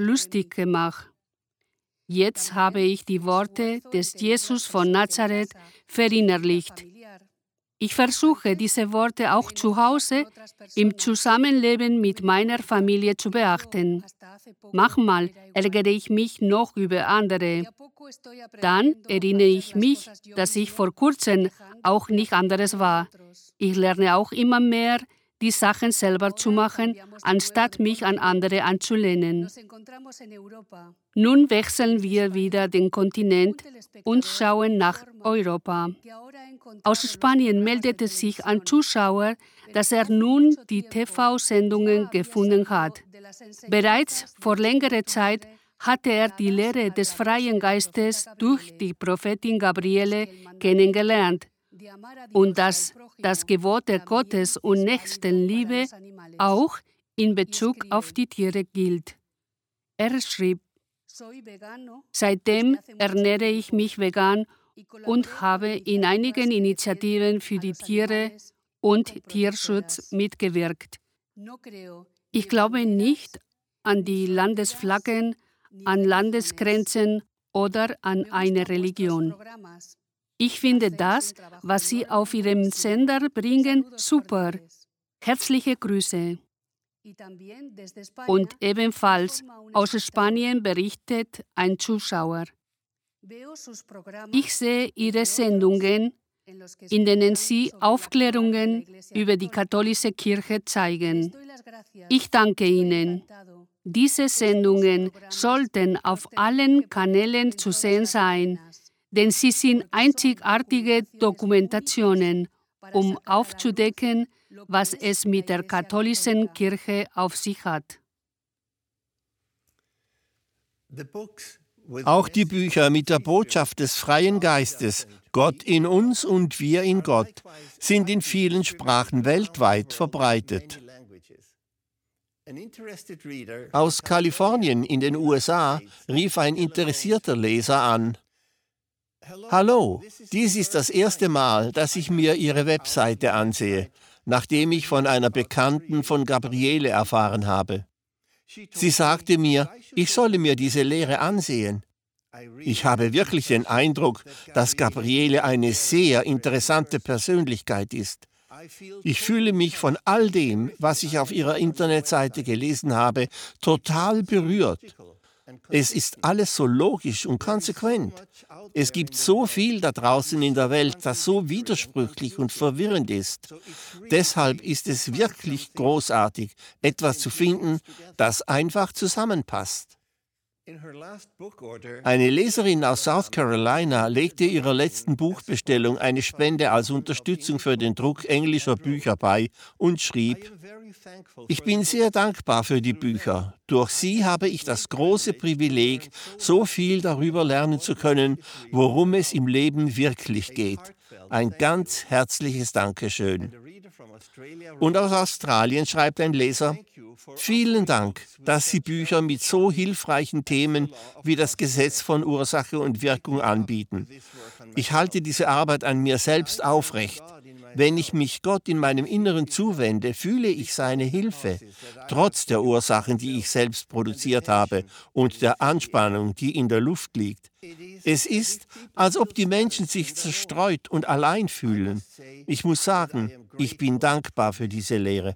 lustig gemacht. Jetzt habe ich die Worte des Jesus von Nazareth verinnerlicht. Ich versuche, diese Worte auch zu Hause im Zusammenleben mit meiner Familie zu beachten. Manchmal ärgere ich mich noch über andere. Dann erinnere ich mich, dass ich vor kurzem auch nicht anderes war. Ich lerne auch immer mehr, die Sachen selber zu machen, anstatt mich an andere anzulehnen. Nun wechseln wir wieder den Kontinent und schauen nach Europa. Aus Spanien meldete sich ein Zuschauer, dass er nun die TV-Sendungen gefunden hat. Bereits vor längerer Zeit hatte er die Lehre des freien Geistes durch die Prophetin Gabriele kennengelernt und dass das Gebot der Gottes- und Nächstenliebe auch in Bezug auf die Tiere gilt. Er schrieb: Seitdem ernähre ich mich vegan und habe in einigen Initiativen für die Tiere und Tierschutz mitgewirkt. Ich glaube nicht an die Landesflaggen, an Landesgrenzen oder an eine Religion. Ich finde das, was Sie auf Ihrem Sender bringen, super. Herzliche Grüße. Und ebenfalls aus Spanien berichtet ein Zuschauer: Ich sehe Ihre Sendungen, in denen Sie Aufklärungen über die katholische Kirche zeigen. Ich danke Ihnen. Diese Sendungen sollten auf allen Kanälen zu sehen sein, denn sie sind einzigartige Dokumentationen, um aufzudecken, was es mit der katholischen Kirche auf sich hat. Auch die Bücher mit der Botschaft des freien Geistes, Gott in uns und wir in Gott, sind in vielen Sprachen weltweit verbreitet. Aus Kalifornien in den USA rief ein interessierter Leser an: Hallo, dies ist das erste Mal, dass ich mir Ihre Webseite ansehe, nachdem ich von einer Bekannten von Gabriele erfahren habe. Sie sagte mir, ich solle mir diese Lehre ansehen. Ich habe wirklich den Eindruck, dass Gabriele eine sehr interessante Persönlichkeit ist. Ich fühle mich von all dem, was ich auf ihrer Internetseite gelesen habe, total berührt. Es ist alles so logisch und konsequent. Es gibt so viel da draußen in der Welt, das so widersprüchlich und verwirrend ist. Deshalb ist es wirklich großartig, etwas zu finden, das einfach zusammenpasst. Eine Leserin aus South Carolina legte ihrer letzten Buchbestellung eine Spende als Unterstützung für den Druck englischer Bücher bei und schrieb: Ich bin sehr dankbar für die Bücher. Durch sie habe ich das große Privileg, so viel darüber lernen zu können, worum es im Leben wirklich geht. Ein ganz herzliches Dankeschön. Und aus Australien schreibt ein Leser: Vielen Dank, dass Sie Bücher mit so hilfreichen Themen wie das Gesetz von Ursache und Wirkung anbieten. Ich halte diese Arbeit an mir selbst aufrecht. Wenn ich mich Gott in meinem Inneren zuwende, fühle ich seine Hilfe, trotz der Ursachen, die ich selbst produziert habe und der Anspannung, die in der Luft liegt. Es ist, als ob die Menschen sich zerstreut und allein fühlen. Ich muss sagen, ich bin dankbar für diese Lehre.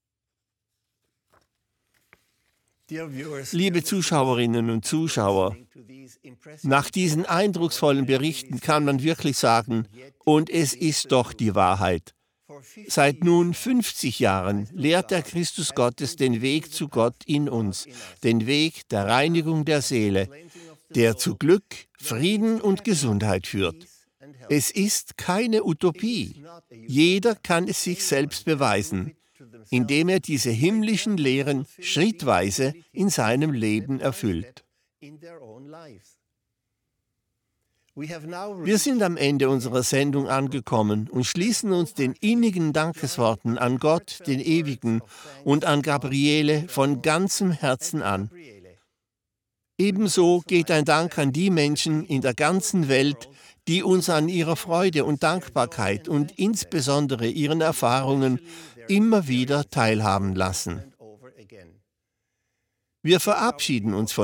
Liebe Zuschauerinnen und Zuschauer, nach diesen eindrucksvollen Berichten kann man wirklich sagen, und es ist doch die Wahrheit. Seit nun 50 Jahren lehrt der Christus Gottes den Weg zu Gott in uns, den Weg der Reinigung der Seele, der zu Glück, Frieden und Gesundheit führt. Es ist keine Utopie. Jeder kann es sich selbst beweisen, indem er diese himmlischen Lehren schrittweise in seinem Leben erfüllt. Wir sind am Ende unserer Sendung angekommen und schließen uns den innigen Dankesworten an Gott, den Ewigen, und an Gabriele von ganzem Herzen an. Ebenso geht ein Dank an die Menschen in der ganzen Welt, die uns an ihrer Freude und Dankbarkeit und insbesondere ihren Erfahrungen immer wieder teilhaben lassen. Wir verabschieden uns von